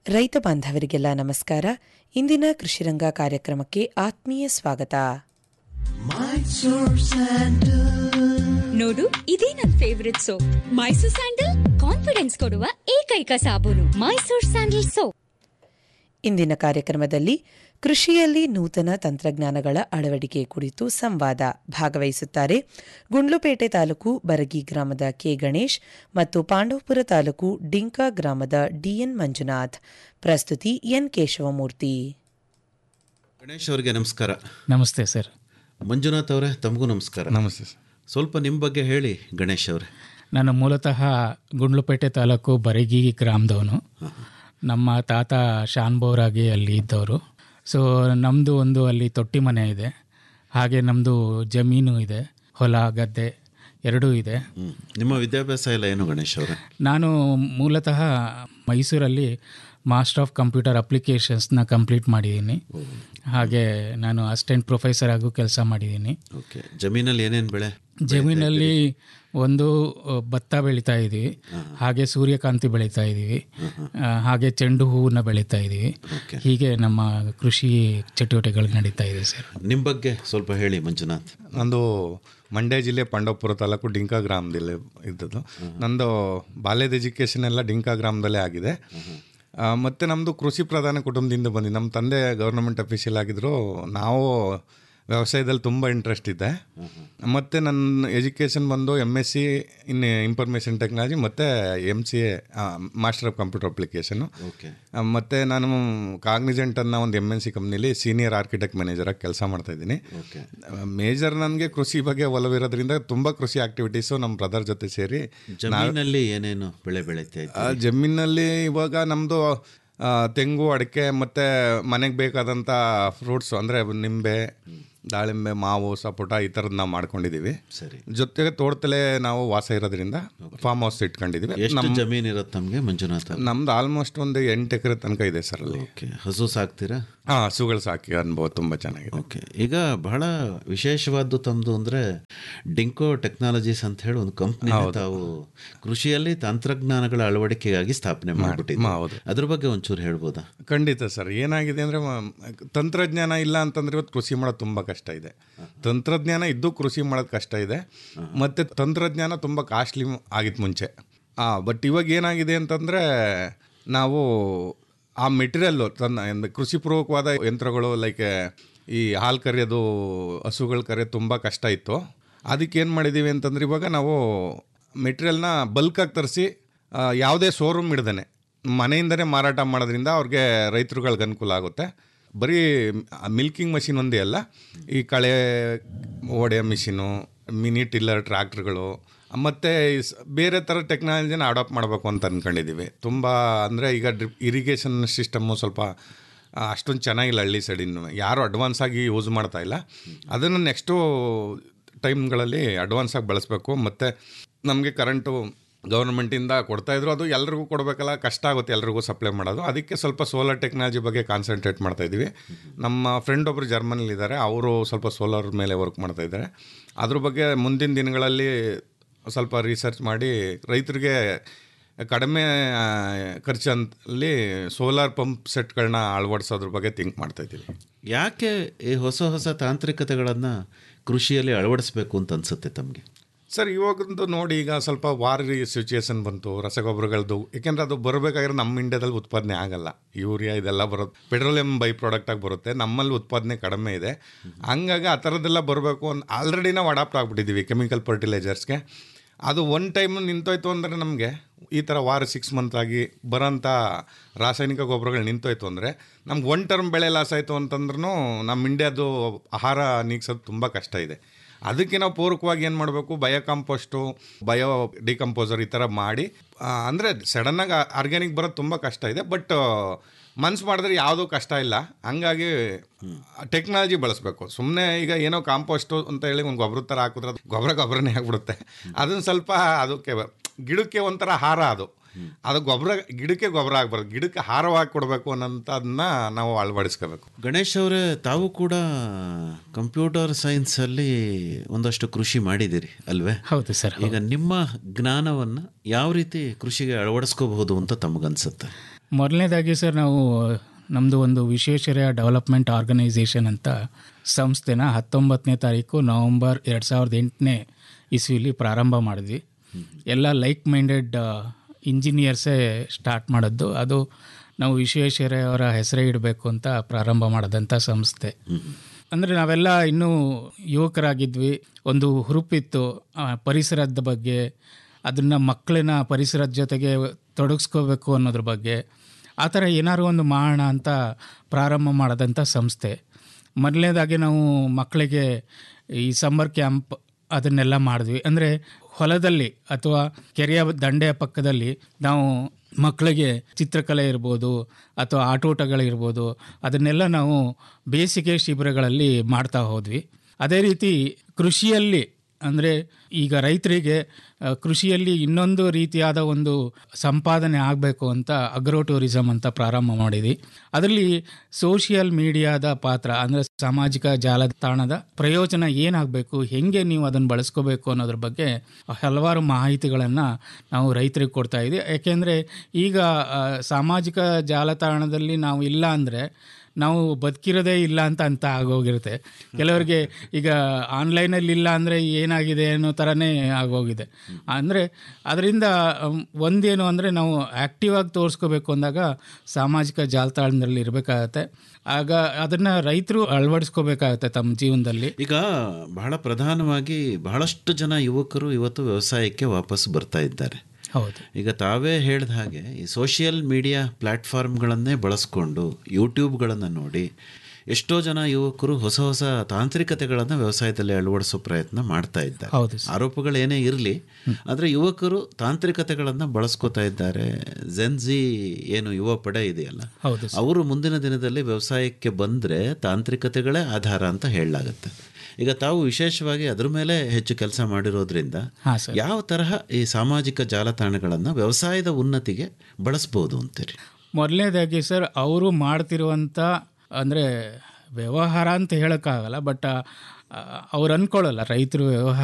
ರೈತ ಬಾಂಧವರಿಗೆಲ್ಲ ನಮಸ್ಕಾರ. ಇಂದಿನ ಕೃಷಿರಂಗ ಕಾರ್ಯಕ್ರಮಕ್ಕೆ ಆತ್ಮೀಯ ಸ್ವಾಗತ. ನೋಡು, ಇದೇ ನನ್ favourite soap, Mysore sandal. Confidence ಕೊಡುವ ಏಕೈಕ ಸಾಬೂನು ಮೈಸೂರ್ ಸ್ಯಾಂಡಲ್ ಸೋಪ್. ಇಂದಿನ ಕಾರ್ಯಕ್ರಮದಲ್ಲಿ ಕೃಷಿಯಲ್ಲಿ ನೂತನ ತಂತ್ರಜ್ಞಾನಗಳ ಅಳವಡಿಕೆ ಕುರಿತು ಸಂವಾದ. ಭಾಗವಹಿಸುತ್ತಾರೆ ಗುಂಡ್ಲುಪೇಟೆ ತಾಲೂಕು ಬರಗಿ ಗ್ರಾಮದ ಕೆ ಗಣೇಶ್ ಮತ್ತು ಪಾಂಡವಪುರ ತಾಲೂಕು ಡಿಂಕಾ ಗ್ರಾಮದ ಡಿಎನ್ ಮಂಜುನಾಥ್. ಪ್ರಸ್ತುತಿ ಎನ್ ಕೇಶವಮೂರ್ತಿ. ಗಣೇಶ್ ಅವರಿಗೆ ನಮಸ್ಕಾರ. ನಮಸ್ತೆ ಸರ್. ಮಂಜುನಾಥ್ ಅವರೇ, ತಮಗೂ ನಮಸ್ಕಾರ. ನಮಸ್ತೆ ಸರ್. ಸ್ವಲ್ಪ ನಿಮ್ಮ ಬಗ್ಗೆ ಹೇಳಿ ಗಣೇಶ್ ಅವರೇ. ನಾನು ಮೂಲತಃ ಗುಂಡ್ಲುಪೇಟೆ ತಾಲೂಕು ಬರಗಿ ಗ್ರಾಮದವನು. ನಮ್ಮ ತಾತ ಶಾನ್ಬೋರಾಗಿ ಅಲ್ಲಿ ಇದ್ದವರು. ಸೊ ನಮ್ಮದು ಒಂದು ಅಲ್ಲಿ ತೊಟ್ಟಿ ಮನೆ ಇದೆ, ಹಾಗೆ ನಮ್ಮದು ಜಮೀನು ಇದೆ, ಹೊಲ ಗದ್ದೆ ಎರಡೂ ಇದೆ. ನಿಮ್ಮ ವಿದ್ಯಾಭ್ಯಾಸ ಎಲ್ಲ ಏನು ಗಣೇಶ್ ಅವರೇ? ನಾನು ಮೂಲತಃ ಮೈಸೂರಲ್ಲಿ ಮಾಸ್ಟರ್ ಆಫ್ ಕಂಪ್ಯೂಟರ್ ಅಪ್ಲಿಕೇಶನ್ಸ್ನ ಕಂಪ್ಲೀಟ್ ಮಾಡಿದ್ದೀನಿ. ಹಾಗೆ ನಾನು ಅಸಿಸ್ಟೆಂಟ್ ಪ್ರೊಫೆಸರ್ ಆಗೂ ಕೆಲಸ ಮಾಡಿದ್ದೀನಿ. ಓಕೆ. ಜಮೀನಲ್ಲಿ ಏನೇನು ಬೆಳೆ? ಜಮೀನಲ್ಲಿ ಒಂದು ಭತ್ತ ಬೆಳೀತಾ ಇದ್ದೀವಿ, ಹಾಗೆ ಸೂರ್ಯಕಾಂತಿ ಬೆಳೀತಾ ಇದ್ದೀವಿ, ಹಾಗೆ ಚೆಂಡು ಹೂವನ್ನ ಬೆಳೀತಾ ಇದ್ದೀವಿ. ಹೀಗೆ ನಮ್ಮ ಕೃಷಿ ಚಟುವಟಿಕೆಗಳು ನಡೀತಾ ಇದೆ ಸರ್. ನಿಮ್ಮ ಬಗ್ಗೆ ಸ್ವಲ್ಪ ಹೇಳಿ ಮಂಜುನಾಥ್. ನಂದು ಮಂಡ್ಯ ಜಿಲ್ಲೆ ಪಾಂಡವಪುರ ತಾಲೂಕು ಡಿಂಕಾ ಗ್ರಾಮದಲ್ಲಿ ಇದ್ದದ್ದು. ನಂದು ಬಾಲ್ಯದ ಎಜುಕೇಷನ್ ಎಲ್ಲ ಡಿಂಕಾ ಗ್ರಾಮದಲ್ಲೇ ಆಗಿದೆ. ಮತ್ತು ನಮ್ಮದು ಕೃಷಿ ಪ್ರಧಾನ ಕುಟುಂಬದಿಂದ ಬಂದಿದ್ದು. ನಮ್ಮ ತಂದೆ ಗೌರ್ನಮೆಂಟ್ ಅಫಿಷಿಯಲ್ ಆಗಿದ್ದರು. ನಾವು ವ್ಯವಸಾಯದಲ್ಲಿ ತುಂಬ ಇಂಟ್ರೆಸ್ಟ್ ಇದೆ. ಮತ್ತು ನನ್ನ ಎಜುಕೇಷನ್ ಬಂದು MSc ಇನ್ ಇನ್ಫಾರ್ಮೇಷನ್ ಟೆಕ್ನಾಲಜಿ ಮತ್ತು MCA master of computer application. ಮತ್ತು ನಾನು ಕಾಗ್ನಿಜೆಂಟ್ ಅನ್ನೋ ಒಂದು MNC ಕಂಪ್ನಿಲಿ ಸೀನಿಯರ್ ಆರ್ಕಿಟೆಕ್ಟ್ ಮ್ಯಾನೇಜರಾಗಿ ಕೆಲಸ ಮಾಡ್ತಾಯಿದ್ದೀನಿ. ಮೇಜರ್ ನನಗೆ ಕೃಷಿ ಬಗ್ಗೆ ಒಲವಿರೋದ್ರಿಂದ ತುಂಬ ಕೃಷಿ ಆಕ್ಟಿವಿಟೀಸು ನಮ್ಮ ಬ್ರದರ್ ಜೊತೆ ಸೇರಿ. ಜಮೀನಲ್ಲಿ ಏನೇನು ಬೆಳೆ ಬೆಳೀತಾ? ಜಮೀನಲ್ಲಿ ಇವಾಗ ನಮ್ಮದು ತೆಂಗು, ಅಡಿಕೆ ಮತ್ತು ಮನೆಗೆ ಬೇಕಾದಂಥ ಫ್ರೂಟ್ಸು ಅಂದರೆ ನಿಂಬೆ, ದಾಳಿಂಬೆ, ಮಾವು, ಸಪೋಟ ಈ ಥರದ್ದು ನಾವು ಮಾಡ್ಕೊಂಡಿದ್ದೀವಿ. ಸರಿ. ಜೊತೆಗೆ ತೋಟದಲ್ಲೇ ನಾವು ವಾಸ ಇರೋದ್ರಿಂದ ಫಾರ್ಮ್ ಹೌಸ್ ಇಟ್ಕೊಂಡಿದ್ದೀವಿ. ಎಷ್ಟು ಜಮೀನು ಇರುತ್ತೆ ನಮಗೆ ಮಂಜುನಾಥ್? ನಮ್ದು ಆಲ್ಮೋಸ್ಟ್ ಒಂದು 8 ಎಕರೆ ತನಕ ಇದೆ ಸರ್ ಅಲ್ಲಿ. ಓಕೆ. ಹಸು ಸಾಕ್ತೀರಾ? ಹಸುಗಳು ಸಾಕಿ ಅನುಭವ ತುಂಬ ಚೆನ್ನಾಗಿದೆ. ಓಕೆ. ಈಗ ಬಹಳ ವಿಶೇಷವಾದ್ದು ತಮ್ಮದು ಅಂದರೆ ಡಿಂಕೋ ಟೆಕ್ನಾಲಜೀಸ್ ಅಂತ ಹೇಳಿ ಒಂದು ಕಂಪ್ನಿ ತಾವು ಕೃಷಿಯಲ್ಲಿ ತಂತ್ರಜ್ಞಾನಗಳ ಅಳವಡಿಕೆಗಾಗಿ ಸ್ಥಾಪನೆ ಮಾಡಿಬಿಟ್ಟಿದ್ದೀವಿ. ಅದ್ರ ಬಗ್ಗೆ ಒಂಚೂರು ಹೇಳ್ಬೋದಾ? ಖಂಡಿತ ಸರ್. ಏನಾಗಿದೆ ಅಂದರೆ ತಂತ್ರಜ್ಞಾನ ಇಲ್ಲ ಅಂತಂದ್ರೆ ಇವತ್ತು ಕೃಷಿ ಮಾಡೋದು ತುಂಬ ಕಷ್ಟ ಇದೆ. ತಂತ್ರಜ್ಞಾನ ಇದ್ದು ಕೃಷಿ ಮಾಡೋದು ಕಷ್ಟ ಇದೆ. ಮತ್ತು ತಂತ್ರಜ್ಞಾನ ತುಂಬ ಕಾಸ್ಟ್ಲಿ ಆಗಿತ್ತು ಮುಂಚೆ. ಬಟ್ ಇವಾಗ ಏನಾಗಿದೆ ಅಂತಂದರೆ ನಾವು ಆ ಮೆಟೀರಿಯಲ್ಲು ಕೃಷಿ ಪೂರ್ವಕವಾದ ಯಂತ್ರಗಳು ಲೈಕ್ ಈ ಹಾಲು ಕರೆಯೋದು, ಹಸುಗಳು ಕರೆಯೋದು ತುಂಬ ಕಷ್ಟ ಇತ್ತು. ಅದಕ್ಕೆ ಏನು ಮಾಡಿದ್ದೀವಿ ಅಂತಂದ್ರೆ ಇವಾಗ ನಾವು ಮೆಟೀರಿಯಲ್ನ ಬಲ್ಕಾಗಿ ತರಿಸಿ ಯಾವುದೇ ಶೋರೂಮ್ ಇಡ್ದೇ ಮನೆಯಿಂದನೇ ಮಾರಾಟ ಮಾಡೋದ್ರಿಂದ ಅವ್ರಿಗೆ ರೈತರುಗಳಿಗೆ ಅನುಕೂಲ ಆಗುತ್ತೆ. ಬರೀ ಮಿಲ್ಕಿಂಗ್ ಮಷಿನ್ ಒಂದೇ ಅಲ್ಲ, ಈ ಕಳೆ ಒಡೆಯೋ ಮಿಷಿನು, ಮಿನಿ ಟಿಲ್ಲರ್ ಟ್ರ್ಯಾಕ್ಟರ್ಗಳು ಮತ್ತು ಬೇರೆ ಥರ ಟೆಕ್ನಾಲಜಿನ ಅಡಾಪ್ಟ್ ಮಾಡಬೇಕು ಅಂತ ಅಂದ್ಕೊಂಡಿದ್ದೀವಿ. ತುಂಬ ಅಂದರೆ ಈಗ ಇರಿಗೇಷನ್ ಸಿಸ್ಟಮ್ಮು ಸ್ವಲ್ಪ ಅಷ್ಟೊಂದು ಚೆನ್ನಾಗಿಲ್ಲ ಹಳ್ಳಿ ಸೈಡಿನ, ಯಾರು ಅಡ್ವಾನ್ಸ್ ಆಗಿ ಯೂಸ್ ಮಾಡ್ತಾಯಿಲ್ಲ. ಅದನ್ನು ನೆಕ್ಸ್ಟು ಟೈಮ್ಗಳಲ್ಲಿ ಅಡ್ವಾನ್ಸಾಗಿ ಬಳಸಬೇಕು. ಮತ್ತು ನಮಗೆ ಕರೆಂಟು ಗೌರ್ಮೆಂಟಿಂದ ಕೊಡ್ತಾಯಿದ್ರು, ಅದು ಎಲ್ರಿಗೂ ಕೊಡಬೇಕಲ್ಲ, ಕಷ್ಟ ಆಗುತ್ತೆ ಎಲ್ರಿಗೂ ಸಪ್ಲೈ ಮಾಡೋದು. ಅದಕ್ಕೆ ಸ್ವಲ್ಪ ಸೋಲಾರ್ ಟೆಕ್ನಾಲಜಿ ಬಗ್ಗೆ ಕಾನ್ಸಂಟ್ರೇಟ್ ಮಾಡ್ತಾಯಿದ್ದೀವಿ. ನಮ್ಮ ಫ್ರೆಂಡ್ ಒಬ್ಬರು ಜರ್ಮನಿಲಿದ್ದಾರೆ, ಅವರು ಸ್ವಲ್ಪ ಸೋಲಾರ್ ಮೇಲೆ ವರ್ಕ್ ಮಾಡ್ತಾಯಿದ್ದಾರೆ. ಅದ್ರ ಬಗ್ಗೆ ಮುಂದಿನ ದಿನಗಳಲ್ಲಿ ಸ್ವಲ್ಪ ರಿಸರ್ಚ್ ಮಾಡಿ ರೈತರಿಗೆ ಕಡಿಮೆ ಖರ್ಚಲ್ಲಿ ಸೋಲಾರ್ ಪಂಪ್ ಸೆಟ್ಗಳನ್ನ ಅಳವಡಿಸೋದ್ರ ಬಗ್ಗೆ ಥಿಂಕ್ ಮಾಡ್ತಾಯಿದ್ದೀವಿ. ಯಾಕೆ ಈ ಹೊಸ ಹೊಸ ತಾಂತ್ರಿಕತೆಗಳನ್ನು ಕೃಷಿಯಲ್ಲಿ ಅಳವಡಿಸ್ಬೇಕು ಅಂತ ಅನಿಸುತ್ತೆ ತಮಗೆ? ಸರ್, ಇವಾಗಂತೂ ನೋಡಿ, ಈಗ ಸ್ವಲ್ಪ ವಾರ್ ಸಿಚುಯೇಷನ್ ಬಂತು ರಸಗೊಬ್ಬರಗಳದ್ದು. ಏಕೆಂದರೆ ಅದು ಬರಬೇಕಾಗಿರೋ ನಮ್ಮ ಇಂಡಿಯಾದಲ್ಲಿ ಉತ್ಪಾದನೆ ಆಗಲ್ಲ. ಯೂರಿಯಾ ಇದೆಲ್ಲ ಬರೋದು ಪೆಟ್ರೋಲಿಯಂ ಬೈ ಪ್ರಾಡಕ್ಟಾಗಿ ಬರುತ್ತೆ. ನಮ್ಮಲ್ಲಿ ಉತ್ಪಾದನೆ ಕಡಿಮೆ ಇದೆ. ಹಂಗಾಗಿ ಆ ಥರದ್ದೆಲ್ಲ ಬರಬೇಕು ಅಂತ ಆಲ್ರೆಡಿ ನಾವು ಅಡಾಪ್ಟ್ ಆಗಿಬಿಟ್ಟಿದ್ದೀವಿ ಕೆಮಿಕಲ್ ಫರ್ಟಿಲೈಸರ್ಸ್ಗೆ. ಅದು ಒನ್ ಟೈಮ್ ನಿಂತೋಯ್ತು ಅಂದರೆ ನಮಗೆ ಈ ಥರ ವಾರ 6 ಮಂತ್ ಆಗಿ ಬರೋಂಥ ರಾಸಾಯನಿಕ ಗೊಬ್ಬರಗಳು ನಿಂತೋಯ್ತು ಅಂದರೆ ನಮ್ಗೆ ಒನ್ ಟರ್ಮ್ ಬೆಳೆ ಲಾಸ್ ಆಯಿತು ಅಂತಂದ್ರೂ ನಮ್ಮ ಇಂಡಿಯಾದು ಆಹಾರ ನೀಗ್ಸೋದು ತುಂಬ ಕಷ್ಟ ಇದೆ. ಅದಕ್ಕೆ ನಾವು ಪೂರಕವಾಗಿ ಏನು ಮಾಡಬೇಕು, ಬಯೋ ಕಾಂಪೋಸ್ಟು, ಬಯೋ ಡಿಕಂಪೋಸರ್ ಈ ಥರ ಮಾಡಿ, ಅಂದರೆ ಸಡನ್ನಾಗಿ ಆರ್ಗ್ಯಾನಿಕ್ ಬರೋದು ತುಂಬ ಕಷ್ಟ ಇದೆ. ಬಟ್ ಮನ್ಸು ಮಾಡಿದ್ರೆ ಯಾವುದೂ ಕಷ್ಟ ಇಲ್ಲ. ಹಂಗಾಗಿ ಟೆಕ್ನಾಲಜಿ ಬಳಸಬೇಕು. ಸುಮ್ಮನೆ ಈಗ ಏನೋ ಕಾಂಪೋಸ್ಟು ಅಂತ ಹೇಳಿ ಒಂದು ಗೊಬ್ಬರ ಥರ ಹಾಕಿದ್ರೆ ಅದು ಗೊಬ್ಬರನೇ ಆಗಿಬಿಡುತ್ತೆ. ಅದನ್ನು ಸ್ವಲ್ಪ ಅದಕ್ಕೆ ಗಿಡಕ್ಕೆ ಒಂಥರ ಹಾರ, ಅದು ಗಿಡಕ್ಕೆ ಗೊಬ್ಬರ ಆಗಬಾರ್ದು, ಗಿಡಕ್ಕೆ ಹಾರವಾಗಿ ಕೊಡಬೇಕು ಅನ್ನೋಂಥದ್ದನ್ನ ನಾವು ಅಳವಡಿಸ್ಕೋಬೇಕು. ಗಣೇಶ್ ಅವರೇ, ತಾವು ಕೂಡ ಕಂಪ್ಯೂಟರ್ ಸೈನ್ಸಲ್ಲಿ ಒಂದಷ್ಟು ಕೃಷಿ ಮಾಡಿದ್ದೀರಿ ಅಲ್ವೇ? ಹೌದು ಸರ್. ಈಗ ನಿಮ್ಮ ಜ್ಞಾನವನ್ನು ಯಾವ ರೀತಿ ಕೃಷಿಗೆ ಅಳವಡಿಸ್ಕೋಬಹುದು ಅಂತ ತಮಗನ್ಸುತ್ತೆ? ಮೊದಲನೇದಾಗಿ ಸರ್ ನಾವು ನಮ್ಮದು ಒಂದು ವಿಶ್ವೇಶ್ವರಯ್ಯ ಡೆವಲಪ್ಮೆಂಟ್ ಆರ್ಗನೈಸೇಷನ್ ಅಂತ ಸಂಸ್ಥೆನ 19ನೇ ತಾರೀಕು ನವಂಬರ್ 2008ನೇ ಇಸ್ವಿಲಿ ಪ್ರಾರಂಭ ಮಾಡಿದ್ವಿ. ಎಲ್ಲ ಲೈಕ್ ಮೈಂಡೆಡ್ ಇಂಜಿನಿಯರ್ಸೇ ಸ್ಟಾರ್ಟ್ ಮಾಡಿದ್ದು. ಅದು ನಾವು ವಿಶ್ವೇಶ್ವರಯ್ಯ ಅವರ ಹೆಸರೇ ಇಡಬೇಕು ಅಂತ ಪ್ರಾರಂಭ ಮಾಡಿದಂಥ ಸಂಸ್ಥೆ. ಅಂದರೆ ನಾವೆಲ್ಲ ಇನ್ನೂ ಯುವಕರಾಗಿದ್ವಿ, ಒಂದು ಹುರುಪಿತ್ತು ಪರಿಸರದ ಬಗ್ಗೆ, ಅದನ್ನು ಮಕ್ಕಳನ್ನ ಪರಿಸರದ ಜೊತೆಗೆ ತೊಡಗಿಸ್ಕೋಬೇಕು ಅನ್ನೋದ್ರ ಬಗ್ಗೆ. ಆ ಥರ ಏನಾದ್ರು ಒಂದು ಮಾಡೋಣ ಅಂತ ಪ್ರಾರಂಭ ಮಾಡಿದಂಥ ಸಂಸ್ಥೆ. ಮೊದಲನೇದಾಗಿ ನಾವು ಮಕ್ಕಳಿಗೆ ಈ ಸಮ್ಮರ್ ಕ್ಯಾಂಪ್ ಅದನ್ನೆಲ್ಲ ಮಾಡಿದ್ವಿ. ಅಂದರೆ ಹೊಲದಲ್ಲಿ ಅಥವಾ ಕೆರೆಯ ದಂಡೆಯ ಪಕ್ಕದಲ್ಲಿ ನಾವು ಮಕ್ಕಳಿಗೆ ಚಿತ್ರಕಲೆ ಇರ್ಬೋದು ಅಥವಾ ಆಟೋಟಗಳಿರ್ಬೋದು, ಅದನ್ನೆಲ್ಲ ನಾವು ಬೇಸಿಗೆ ಶಿಬಿರಗಳಲ್ಲಿ ಮಾಡ್ತಾ ಹೋದ್ವಿ. ಅದೇ ರೀತಿ ಕೃಷಿಯಲ್ಲಿ ಅಂದರೆ ಈಗ ರೈತರಿಗೆ ಕೃಷಿಯಲ್ಲಿ ಇನ್ನೊಂದು ರೀತಿಯಾದ ಒಂದು ಸಂಪಾದನೆ ಆಗಬೇಕು ಅಂತ ಅಗ್ರೋ ಟೂರಿಸಮ್ ಅಂತ ಪ್ರಾರಂಭ ಮಾಡಿದ್ವಿ. ಅದರಲ್ಲಿ ಸೋಷಿಯಲ್ ಮೀಡಿಯಾದ ಪಾತ್ರ, ಅಂದರೆ ಸಾಮಾಜಿಕ ಜಾಲತಾಣದ ಪ್ರಯೋಜನ ಏನಾಗಬೇಕು, ಹೆಂಗೆ ನೀವು ಅದನ್ನು ಬಳಸ್ಕೋಬೇಕು ಅನ್ನೋದ್ರ ಬಗ್ಗೆ ಹಲವಾರು ಮಾಹಿತಿಗಳನ್ನು ನಾವು ರೈತರಿಗೆ ಕೊಡ್ತಾ ಇದ್ವಿ. ಯಾಕೆಂದರೆ ಈಗ ಸಾಮಾಜಿಕ ಜಾಲತಾಣದಲ್ಲಿ ನಾವು ಇಲ್ಲ ಅಂದರೆ ನಾವು ಬದುಕಿರೋದೇ ಇಲ್ಲ ಅಂತ ಆಗೋಗಿರುತ್ತೆ. ಕೆಲವರಿಗೆ ಈಗ ಆನ್ಲೈನಲ್ಲಿ ಇಲ್ಲ ಅಂದರೆ ಏನಾಗಿದೆ ಅನ್ನೋ ಥರನೇ ಆಗೋಗಿದೆ. ಅಂದರೆ ಅದರಿಂದ ಒಂದೇನು ಅಂದರೆ ನಾವು ಆ್ಯಕ್ಟಿವ್ ಆಗಿ ತೋರಿಸ್ಕೋಬೇಕು ಅಂದಾಗ ಸಾಮಾಜಿಕ ಜಾಲತಾಣದಲ್ಲಿ ಇರಬೇಕಾಗತ್ತೆ. ಆಗ ಅದನ್ನು ರೈತರು ಅಳವಡಿಸ್ಕೋಬೇಕಾಗತ್ತೆ ತಮ್ಮ ಜೀವನದಲ್ಲಿ. ಈಗ ಬಹಳ ಪ್ರಧಾನವಾಗಿ ಬಹಳಷ್ಟು ಜನ ಯುವಕರು ಇವತ್ತು ವ್ಯವಸಾಯಕ್ಕೆ ವಾಪಸ್ ಬರ್ತಾ ಇದ್ದಾರೆ. ಹೌದು. ಈಗ ತಾವೇ ಹೇಳಿದ ಹಾಗೆ ಈ ಸೋಷಿಯಲ್ ಮೀಡಿಯಾ ಪ್ಲ್ಯಾಟ್ಫಾರ್ಮ್ಗಳನ್ನೇ ಬಳಸ್ಕೊಂಡು ಯೂಟ್ಯೂಬ್ಗಳನ್ನು ನೋಡಿ ಎಷ್ಟೋ ಜನ ಯುವಕರು ಹೊಸ ಹೊಸ ತಾಂತ್ರಿಕತೆಗಳನ್ನು ವ್ಯವಸಾಯದಲ್ಲಿ ಅಳವಡಿಸೋ ಪ್ರಯತ್ನ ಮಾಡ್ತಾ ಇದ್ದಾರೆ. ಆರೋಪಗಳೇನೇ ಇರಲಿ, ಆದರೆ ಯುವಕರು ತಾಂತ್ರಿಕತೆಗಳನ್ನು ಬಳಸ್ಕೋತಾ ಇದ್ದಾರೆ. ಜೆನ್ಜಿ ಏನು ಯುವ ಪಡೆ ಇದೆಯಲ್ಲ, ಅವರು ಮುಂದಿನ ದಿನದಲ್ಲಿ ವ್ಯವಸಾಯಕ್ಕೆ ಬಂದರೆ ತಾಂತ್ರಿಕತೆಗಳೇ ಆಧಾರ ಅಂತ ಹೇಳಲಾಗುತ್ತೆ. ಈಗ ತಾವು ವಿಶೇಷವಾಗಿ ಅದ್ರ ಮೇಲೆ ಹೆಚ್ಚು ಕೆಲಸ ಮಾಡಿರೋದ್ರಿಂದ ಯಾವ ತರಹ ಈ ಸಾಮಾಜಿಕ ಜಾಲತಾಣಗಳನ್ನು ವ್ಯವಸಾಯದ ಉನ್ನತಿಗೆ ಬಳಸ್ಬೋದು ಅಂತೀರಿ? ಮೊದಲನೇದಾಗಿ ಸರ್, ಅವರು ಮಾಡ್ತಿರುವಂಥ ಅಂದರೆ ವ್ಯವಹಾರ ಅಂತ ಹೇಳೋಕ್ಕಾಗಲ್ಲ, ಬಟ್ ಅವ್ರು ಅಂದ್ಕೊಳ್ಳಲ್ಲ ರೈತರು ವ್ಯವಹಾರ